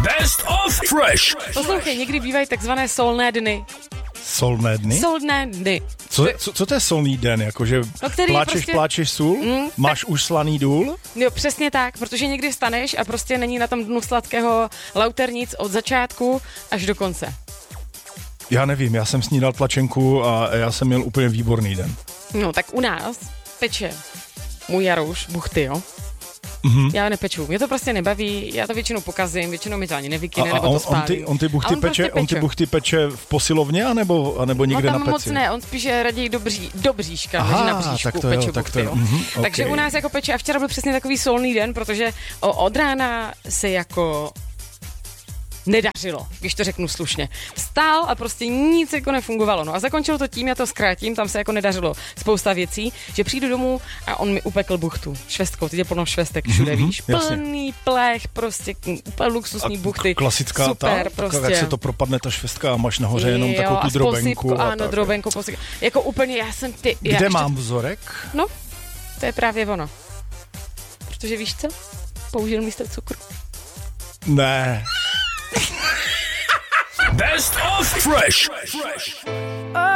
Best of Fresh. Poslouchej, někdy bývají takzvané solné dny. Solné dny? Solné dny. Co to je solný den? Jakože pláčeš sůl? Máš už slaný důl? Jo, přesně tak, protože někdy vstaneš a prostě není na tom dnu sladkého lauter nic od začátku až do konce. Já nevím, já jsem snídal tlačenku a já jsem měl úplně výborný den. No, tak u nás peče můj Jarouš buchty, jo? Mm-hmm. Já nepeču, mě to prostě nebaví, já to většinou pokazím, většinou mi to ani nevykyne, nebo to spálím. On ty buchty peče v posilovně, anebo někde na peci? Moc ne, on spíš raději do bříška, než na bříšku peče buchty, jo. Okay. Takže u nás jako peče a včera byl přesně takový solný den, protože od rána se jako nedařilo, když to řeknu slušně. Vstál a prostě nic jako nefungovalo. No a zakončilo to tím, já to zkrátím, tam se jako nedařilo spousta věcí, že přijdu domů a on mi upekl buchtu švestkou, teď je plno švestek všude, víš. Plný plech, prostě úplně luxusní buchty. Klasická super, prostě. Jak se to propadne ta švestka a máš nahoře jenom takovou tu drobenku. Ano, drobenku, posypku. Jako úplně, já jsem ty... Kde mám vzorek? No, to je právě ono. Protože víš co? Použil místo cukru. Ne. Best of Fresh.